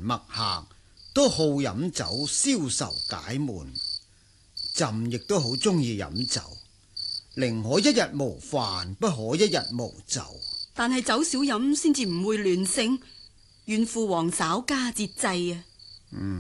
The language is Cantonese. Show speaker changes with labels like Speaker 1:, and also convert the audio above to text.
Speaker 1: 墨客都好飲酒消愁解悶，朕亦都好中意飲酒，寧可一日無飯，不可一日無酒。
Speaker 2: 但係酒少飲先至唔會亂性，願父皇稍加節制啊。